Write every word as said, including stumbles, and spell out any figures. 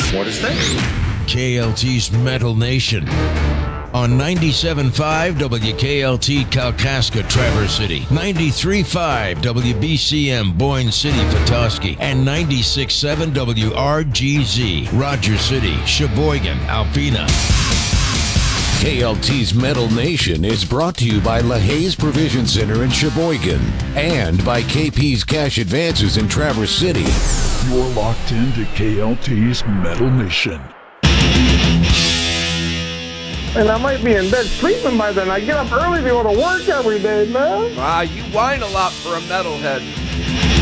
What is this? K L T's Metal Nation. On ninety-seven point five W K L T Kalkaska, Traverse City, ninety-three point five W B C M Boyne City, Petoskey, and ninety-six point seven W R G Z, Rogers City, Sheboygan, Alpena. K L T's Metal Nation is brought to you by LaHaye's Provision Center in Sheboygan and by K P's Cash Advances in Traverse City. You're locked into K L T's Metal Nation. And I might be in bed sleeping by then. I get up early to go to work every day, man. Wow, you whine a lot for a metalhead.